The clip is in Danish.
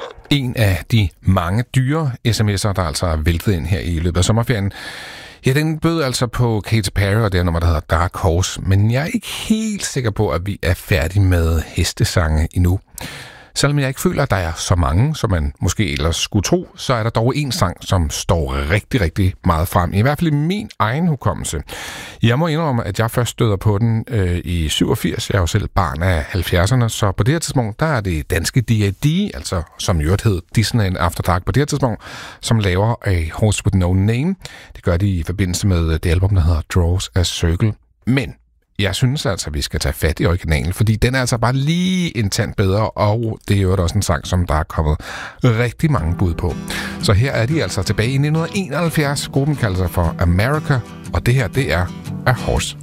En af de mange dyre sms'er, der altså er væltet ind her i løbet af sommerferien, ja, den bød altså på Katy Perry og det nummer, der hedder Dark Horse. Men jeg er ikke helt sikker på, at vi er færdige med hestesange endnu. Selvom jeg ikke føler, at der er så mange, som man måske ellers skulle tro, så er der dog en sang, som står rigtig, rigtig meget frem. I hvert fald i min egen hukommelse. Jeg må indrømme, at jeg først støder på den i 87. Jeg er jo selv barn af 70'erne, så på det her tidspunkt, der er det danske D.A.D., altså som i øvrigt hed Disneyland After Dark på det her tidspunkt, som laver A Horse With No Name. Det gør de i forbindelse med det album, der hedder Draws a Circle. Men jeg synes altså, at vi skal tage fat i originalen, fordi den er altså bare lige en tand bedre, og det er jo også en sang, som der er kommet rigtig mange bud på. Så her er de altså tilbage i 1971. Gruppen kalder sig for America, og det her, det er A Horse